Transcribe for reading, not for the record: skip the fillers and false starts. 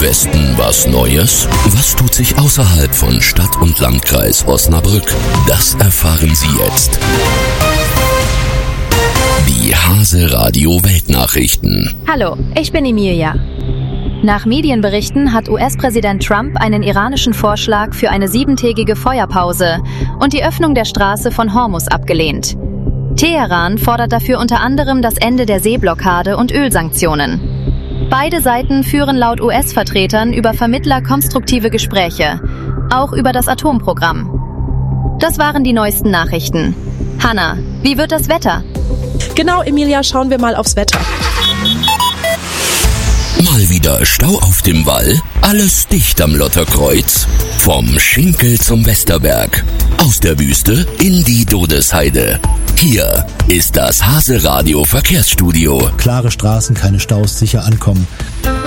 Westen was Neues? Was tut sich außerhalb von Stadt und Landkreis Osnabrück? Das erfahren Sie jetzt. Die Hase-Radio Weltnachrichten. Hallo, ich bin Emilia. Nach Medienberichten hat US-Präsident Trump einen iranischen Vorschlag für eine 7-tägige Feuerpause und die Öffnung der Straße von Hormuz abgelehnt. Teheran fordert dafür unter anderem das Ende der Seeblockade und Ölsanktionen. Beide Seiten führen laut US-Vertretern über Vermittler konstruktive Gespräche, auch über das Atomprogramm. Das waren die neuesten Nachrichten. Hanna, wie wird das Wetter? Genau, Emilia, schauen wir mal aufs Wetter. Mal wieder Stau auf dem Wall, alles dicht am Lotterkreuz. Vom Schinkel zum Westerberg, aus der Wüste in die Dodesheide. Hier ist das Hase-Radio Verkehrsstudio. Klare Straßen, keine Staus, sicher ankommen.